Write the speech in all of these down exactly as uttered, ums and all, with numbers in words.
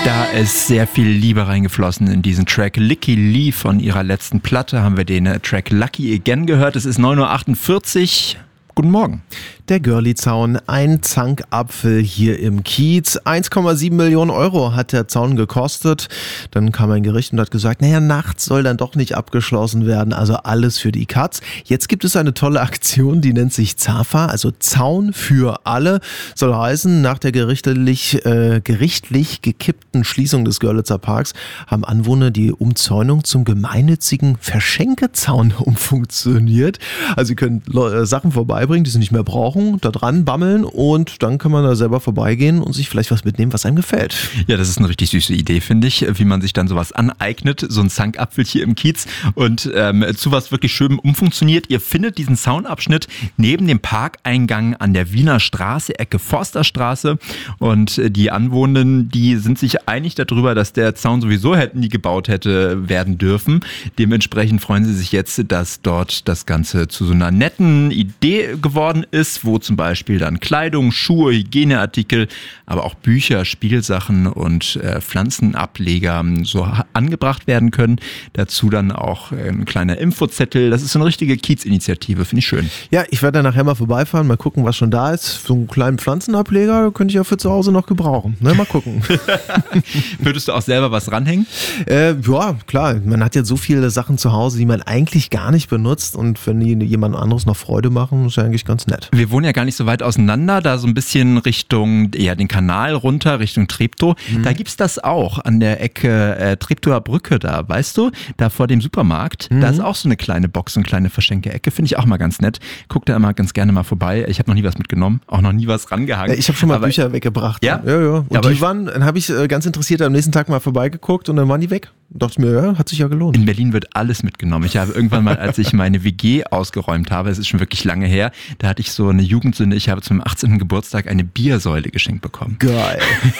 Da ist sehr viel Liebe reingeflossen in diesen Track. Lykke Li von ihrer letzten Platte haben wir den Track Lucky Again gehört. Es ist neun Uhr achtundvierzig. Guten Morgen. Der Görli-Zaun, ein Zankapfel hier im Kiez. eins Komma sieben Millionen Euro hat der Zaun gekostet. Dann kam ein Gericht und hat gesagt, naja, nachts soll dann doch nicht abgeschlossen werden. Also alles für die Katz. Jetzt gibt es eine tolle Aktion, die nennt sich ZAFA, also Zaun für alle. Soll heißen, nach der gerichtlich, äh, gerichtlich gekippten Schließung des Görlitzer Parks haben Anwohner die Umzäunung zum gemeinnützigen Verschenkezaun umfunktioniert. Also sie können äh, Sachen vorbeibringen, die sie nicht mehr brauchen, da dran bammeln und dann kann man da selber vorbeigehen und sich vielleicht was mitnehmen, was einem gefällt. Ja, das ist eine richtig süße Idee, finde ich, wie man sich dann sowas aneignet, so ein Zankapfel hier im Kiez und ähm, zu was wirklich schön umfunktioniert. Ihr findet diesen Zaunabschnitt neben dem Parkeingang an der Wiener Straße, Ecke Forsterstraße, und die Anwohnenden, die sind sich einig darüber, dass der Zaun sowieso hätten nie gebaut hätte werden dürfen. Dementsprechend freuen sie sich jetzt, dass dort das Ganze zu so einer netten Idee geworden ist, wo zum Beispiel dann Kleidung, Schuhe, Hygieneartikel, aber auch Bücher, Spielsachen und äh, Pflanzenableger so angebracht werden können. Dazu dann auch ein kleiner Infozettel. Das ist so eine richtige Kiez-Initiative, finde ich schön. Ja, ich werde dann nachher mal vorbeifahren, mal gucken, was schon da ist. So einen kleinen Pflanzenableger könnte ich ja für zu Hause noch gebrauchen. Ne, mal gucken. Würdest du auch selber was ranhängen? Äh, ja, klar. Man hat ja so viele Sachen zu Hause, die man eigentlich gar nicht benutzt, und wenn die jemand anderes noch Freude machen, ist ja eigentlich ganz nett. Wir wohnen ja gar nicht so weit auseinander, da so ein bisschen Richtung, ja, den Kanal runter, Richtung Treptow. Mhm. Da gibt's das auch an der Ecke äh, Treptower Brücke da, weißt du? Da vor dem Supermarkt. Mhm. Da ist auch so eine kleine Box, eine kleine Verschenke-Ecke. Finde ich auch mal ganz nett. Guck da immer ganz gerne mal vorbei. Ich habe noch nie was mitgenommen, auch noch nie was rangehangen. Ich habe schon mal aber Bücher weggebracht. Ja? Ja, ja. Und ja, die ich, waren, dann habe ich äh, ganz interessiert am nächsten Tag mal vorbeigeguckt und dann waren die weg. Dachte mir, ja, hat sich ja gelohnt. In Berlin wird alles mitgenommen. Ich habe irgendwann mal, als ich meine W G ausgeräumt habe, es ist schon wirklich lange her, da hatte ich so eine Jugendsünde. Ich habe zum achtzehnten Geburtstag eine Biersäule geschenkt bekommen. Geil.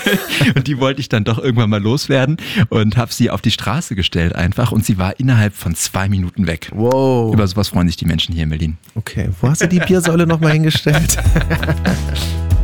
Und die wollte ich dann doch irgendwann mal loswerden und habe sie auf die Straße gestellt einfach, und sie war innerhalb von zwei Minuten weg. Wow. Über sowas freuen sich die Menschen hier in Berlin. Okay, wo hast du die Biersäule nochmal hingestellt?